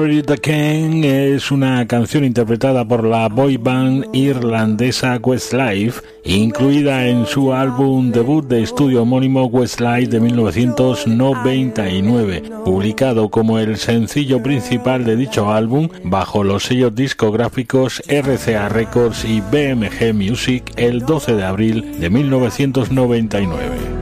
The King es una canción interpretada por la boy band irlandesa Westlife, incluida en su álbum debut de estudio homónimo Westlife de 1999, publicado como el sencillo principal de dicho álbum bajo los sellos discográficos RCA Records y BMG Music el 12 de abril de 1999.